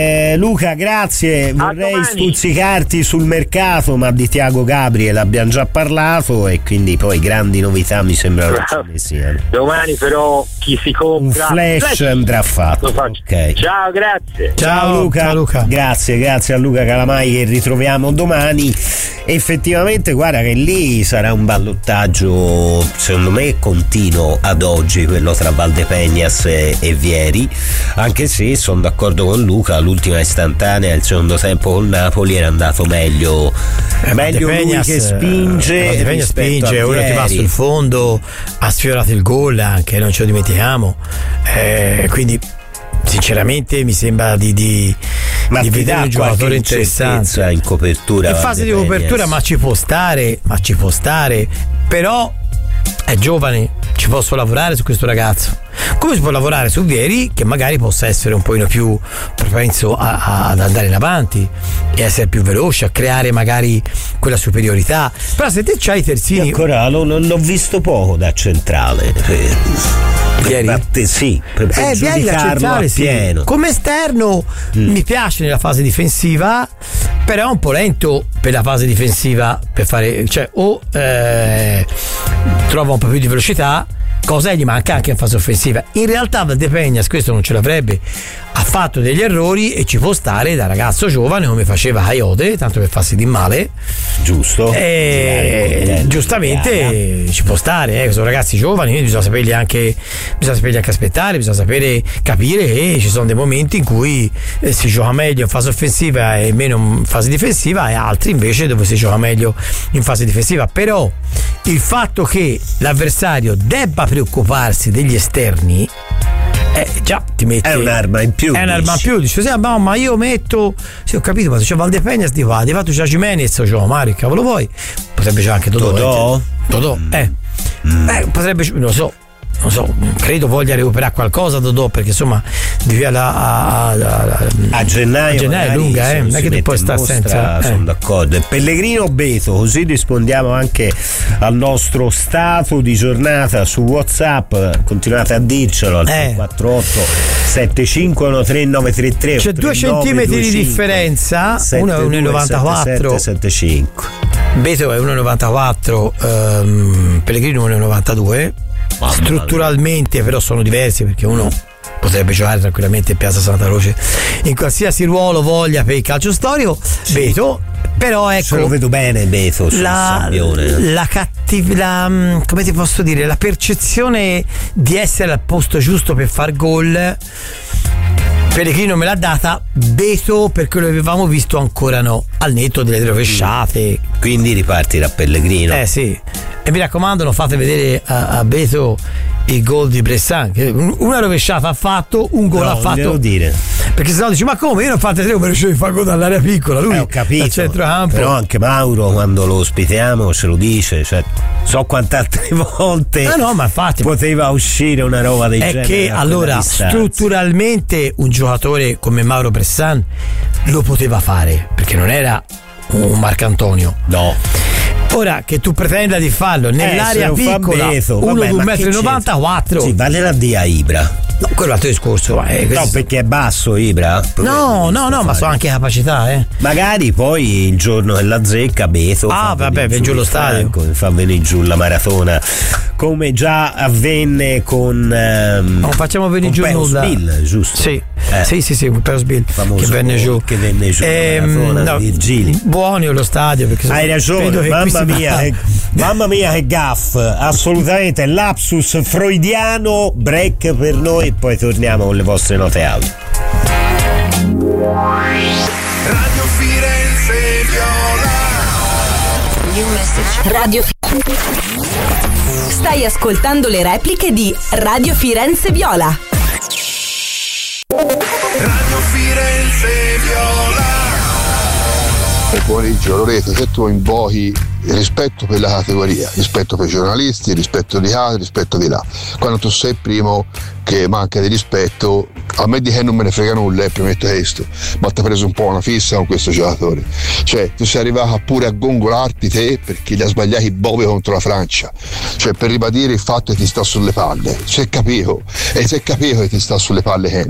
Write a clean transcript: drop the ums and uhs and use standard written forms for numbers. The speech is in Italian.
Luca, grazie. Vorrei stuzzicarti sul mercato, ma di Thiago Gabriel abbiamo già parlato e quindi poi grandi novità mi sembrano che ce ne siano. Domani però chi si compra un flash andrà fatto. Okay. Ciao, grazie. Ciao Luca. Ciao Luca. Grazie a Luca Calamai, che ritroviamo domani. Effettivamente guarda che lì sarà un ballottaggio secondo me continuo ad oggi, quello tra Valdepeñas e Vieri, anche se sono d'accordo con Luca, l'ultima istantanea, il secondo tempo con Napoli era andato meglio lui che spinge ora che va sul fondo, ha sfiorato il gol anche, non ce lo dimentichiamo, quindi sinceramente mi sembra di vedere un giocatore interessante in copertura, in fase di copertura, ma ci può stare, però è giovane, ci posso lavorare su questo ragazzo, come si può lavorare su Vieri, che magari possa essere un pochino più propenso ad andare in avanti e essere più veloce, a creare magari quella superiorità. Però se te c'hai i terzini, io ancora l'ho visto poco da centrale. Vieri? Sì, per Vieri da centrale pieno. Sì. Come esterno mi piace nella fase difensiva, però è un po' lento per la fase difensiva, per fare, cioè trova un po' più di velocità, cosa gli manca anche in fase offensiva. In realtà Valdepeñas questo non ce l'avrebbe, ha fatto degli errori e ci può stare da ragazzo giovane come faceva Ayoade, tanto per farsi di male, giusto, giustamente ci può stare, sono ragazzi giovani, quindi bisogna saperli anche aspettare, bisogna sapere capire che ci sono dei momenti in cui si gioca meglio in fase offensiva e meno in fase difensiva, e altri invece dove si gioca meglio in fase difensiva. Però il fatto che l'avversario debba preoccuparsi degli esterni già ti mette, è un'arma in più. Dice, ma io metto, sì, ho capito, ma se c'è Valdepeñas di fatto c'è Gimenez o c'è Mario, cavolo vuoi, potrebbe c'è anche Dodò. Potrebbe, non so, credo voglia recuperare qualcosa Dodò, perché insomma di qui a gennaio è lunga, non è che tu puoi stare senza. Sono d'accordo. E Pellegrino Beto, così rispondiamo anche al nostro stato di giornata su WhatsApp, continuate a dircelo al 48 7513933. C'è 2 centimetri di differenza, uno è 1,94, Beto è 1,94, Pellegrino 1,92. Strutturalmente però sono diversi, perché uno potrebbe giocare tranquillamente in Piazza Santa Croce in qualsiasi ruolo voglia per il calcio storico. Beto però ecco, se lo vedo bene Beto sul sabbione. Come ti posso dire, la percezione di essere al posto giusto per far gol Pellegrino me l'ha data, Beto per quello che avevamo visto ancora no, al netto delle rovesciate. Quindi riparti da Pellegrino. Sì, e mi raccomando non fate vedere a Beto il gol di Bressan, che una rovesciata ha fatto, un gol ha fatto, devo dire, perché sennò dici ma come, io non ho fatto 3 per di fare gol dall'area piccola, lui ho capito, dal centrocampo. però anche Mauro quando lo ospitiamo ce lo dice, cioè so quante altre volte ma infatti poteva uscire una roba del genere. È che allora strutturalmente un giocatore come Mauro Bressan lo poteva fare, perché non era un Marcantonio, no. Ora che tu pretenda di farlo nell'area piccola, uno di 1,94 m, sì, vale la dia Ibra. No, quello è altro discorso. No, perché è basso Ibra. No, ma sono anche capacità. Magari poi il giorno della zecca Beto ven giù lo stadio, fa venire giù la maratona, come già avvenne con non facciamo venire giù nulla. Bill, giusto? Sì, con Peros Bill che venne giù la maratona di Virgili. Buoni lo stadio, perché hai ragione, mamma mia che gaff, assolutamente lapsus freudiano. Break per noi e poi torniamo con le vostre note audio. Radio Firenze Viola. New message. Radio Stai ascoltando le repliche di Radio Firenze Viola. Radio Firenze Viola. Pomeriggio Loreto, se tu invochi rispetto per la categoria, rispetto per i giornalisti, rispetto di là, rispetto di là, quando tu sei il primo che manca di rispetto, a me di che non me ne frega nulla, premetto questo, ma ti ha preso un po' una fissa con questo giocatore, cioè tu sei arrivato pure a gongolarti te perché gli ha sbagliati i Bove contro la Francia, cioè per ribadire il fatto che ti sta sulle palle, si è capito che ti sta sulle palle